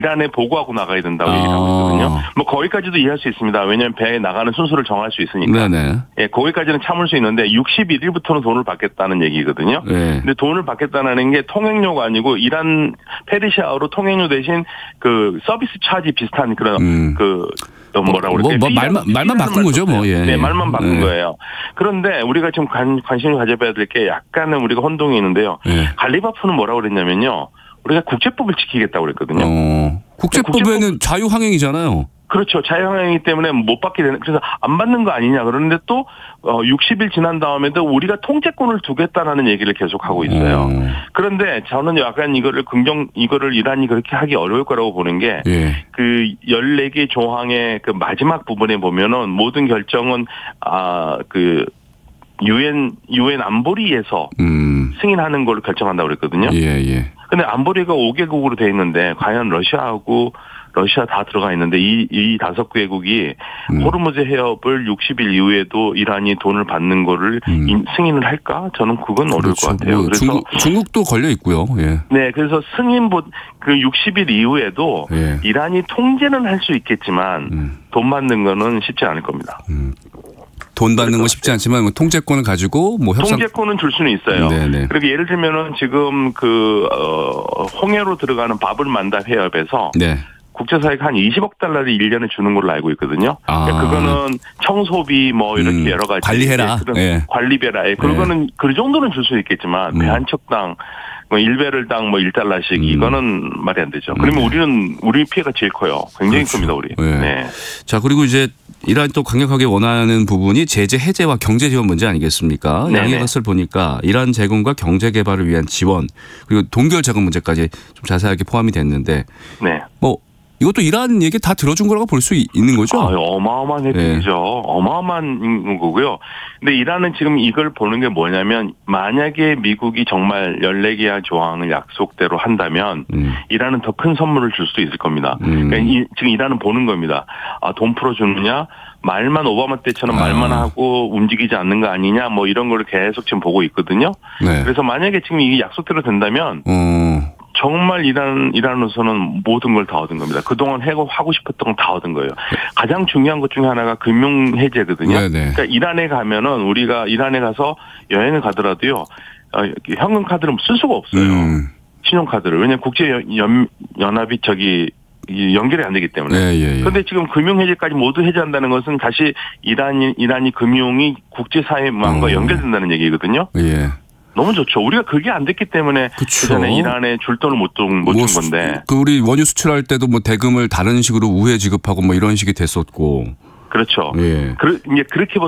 이란에 보고하고 나가야 된다고 얘기를 하고 있거든요. 뭐 거기까지도 이해할 수 있습니다. 왜냐하면 배에 나가는 순서를 정할 수 있으니까. 네네. 예, 거기까지는 참을 수 있는데 61일부터는 돈을 받겠다는 얘기거든요. 네. 근데 돈을 받겠다는 게 통행료가 아니고 이란 페르시아어로 통행료 대신 그 서비스 차지 비슷한 그런 뭐라고 그럴까요? 말만 바꾼 거죠, 뭐. 예. 네, 말만 바꾼 거예요. 그런데 우리가 지금 관심을 가져봐야 될 게 약간은 우리가 혼동이 있는데요. 갈리바프는 뭐라고 그랬냐면요. 우리가 국제법을 지키겠다고 그랬거든요. 국제법에는 자유항행이잖아요. 그렇죠. 자유항행이기 때문에 못 받게 되는, 그래서 안 받는 거 아니냐. 그런데 또 60일 지난 다음에도 우리가 통제권을 두겠다라는 얘기를 계속 하고 있어요. 그런데 저는 약간 이거를 이란이 그렇게 하기 어려울 거라고 보는 게 그 14개 조항의 그 마지막 부분에 보면은 모든 결정은 그 유엔 안보리에서 승인하는 걸로 결정한다고 그랬거든요. 예. 근데 안보리가 5개국으로 돼 있는데 과연 러시아 다 들어가 있는데 이 5개국이 호르무즈 해협을 60일 이후에도 이란이 돈을 받는 거를 승인을 할까? 저는 그건 어려울 것 같아요. 뭐 그래서 중국도 걸려 있고요. 예. 네, 그래서 그 60일 이후에도 이란이 통제는 할 수 있겠지만 돈 받는 거는 쉽지 않을 겁니다. 돈 받는 건 쉽지 않지만 통제권을 가지고 뭐 협상 통제권은 줄 수는 있어요. 네네. 그리고 예를 들면은 지금 홍해로 들어가는 바불만답 해협에서 국제사회가 한 20억 달러를 1년에 주는 걸로 알고 있거든요. 그러니까 그거는 청소비 뭐 이렇게 여러 가지 관리해라. 관리비라. 그거는 그 정도는 줄 수 있겠지만 배 한 척당 뭐 1배럴당 뭐 1달러씩 이거는 말이 안 되죠. 그러면 우리 피해가 제일 커요. 굉장히 큽니다, 우리. 네. 자, 그리고 이제 이란이 또 강력하게 원하는 부분이 제재 해제와 경제 지원 문제 아니겠습니까? 양의 것을 보니까 이란 재건과 경제 개발을 위한 지원 그리고 동결 자금 문제까지 좀 자세하게 포함이 됐는데 뭐 이것도 이란 얘기 다 들어준 거라고 볼 수 있는 거죠? 어마어마한 혜택이죠. 어마어마한 거고요. 근데 이란은 지금 이걸 보는 게 뭐냐면 만약에 미국이 정말 14개의 조항을 약속대로 한다면 이란은 더 큰 선물을 줄 수도 있을 겁니다. 그러니까 지금 이란은 보는 겁니다. 돈 풀어주느냐? 말만 오바마 때처럼 말만 하고 움직이지 않는 거 아니냐? 뭐 이런 걸 계속 지금 보고 있거든요. 그래서 만약에 지금 이게 약속대로 된다면 정말 이란으로서는 모든 걸 다 얻은 겁니다. 그동안 하고 싶었던 건 다 얻은 거예요. 가장 중요한 것 중에 하나가 금융 해제거든요. 그러니까 이란에 가면은 우리가 이란에 가서 여행을 가더라도요. 현금 카드를 쓸 수가 없어요. 신용카드를. 왜냐하면 국제연합이 연결이 안 되기 때문에. 그런데 지금 금융 해제까지 모두 해제한다는 것은 다시 이란이 금융이 국제사회망과 연결된다는 얘기거든요. 너무 좋죠. 우리가 그게 안 됐기 때문에 그전에 이란에 줄 돈을 못 준 건데. 우리 원유 수출할 때도 뭐 대금을 다른 식으로 우회 지급하고 뭐 이런 식이 됐었고. 그렇죠. 이제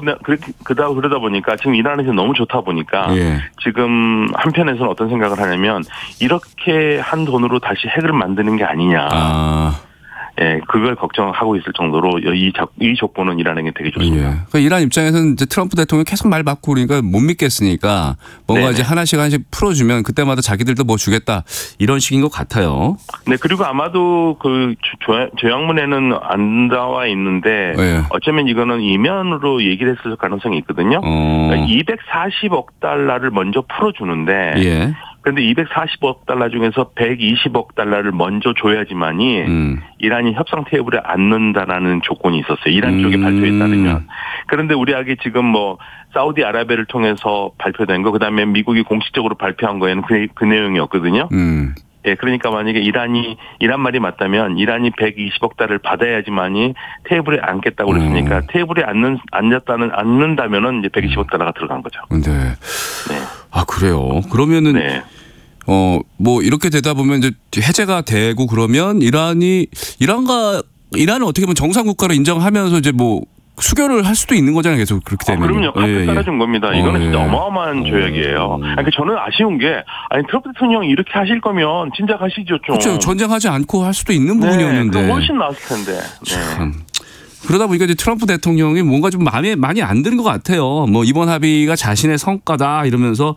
그러다 보니까 지금 이란에서 너무 좋다 보니까 지금 한편에서는 어떤 생각을 하냐면 이렇게 한 돈으로 다시 핵을 만드는 게 아니냐. 그걸 걱정하고 있을 정도로 이 조건은 이란에게 되게 좋습니다. 그러니까 이란 입장에서는 이제 트럼프 대통령이 계속 말 바꾸고 그러니까 못 믿겠으니까 뭔가 이제 하나씩 풀어주면 그때마다 자기들도 뭐 주겠다 이런 식인 것 같아요. 네, 그리고 아마도 그 조약문에는 안 나와 있는데 어쩌면 이거는 이면으로 얘기를 했을 가능성이 있거든요. 그러니까 240억 달러를 먼저 풀어주는데 그런데 240억 달러 중에서 120억 달러를 먼저 줘야지만이 이란이 협상 테이블에 앉는다라는 조건이 있었어요. 이란 쪽이 발표에 따르면. 그런데 우리에게 지금 뭐 사우디아라비아를 통해서 발표된 거 그다음에 미국이 공식적으로 발표한 거에는 그 내용이었거든요. 그러니까 만약에 이란 말이 맞다면 이란이 120억 달러를 받아야지만이 테이블에 앉겠다고 그랬으니까 테이블에 앉는다면은 이제 120억 달러가 들어간 거죠. 아, 그래요. 그러면은 뭐 이렇게 되다 보면 이제 해제가 되고 그러면 이란은 어떻게 보면 정상 국가로 인정하면서 이제 뭐 수교를 할 수도 있는 거잖아요. 계속 그렇게 되면. 그럼요. 카드 깔아준 겁니다. 이거는 진짜 어마어마한 조약이에요. 그러니까 저는 아쉬운 게 트럼프 대통령이 이렇게 하실 거면 진작 하시죠 좀. 그렇죠. 전쟁하지 않고 할 수도 있는 부분이었는데. 훨씬 나았을 텐데. 참. 그러다 보니까 이제 트럼프 대통령이 뭔가 좀 마음에 많이 안 드는 것 같아요. 뭐 이번 합의가 자신의 성과다 이러면서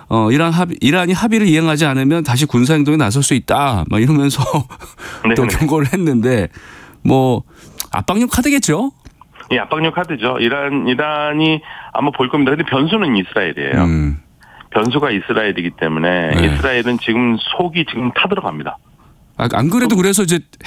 이란이 합의를 이행하지 않으면 다시 군사 행동에 나설 수 있다. 막 이러면서 또 경고를 했는데 뭐 압박용 카드겠죠. 압박용 카드죠. 이란이 아마 볼 겁니다. 근데 변수는 이스라엘이에요. 변수가 이스라엘이기 때문에 이스라엘은 지금 속이 지금 타들어갑니다. 안 그래도 그래서 이제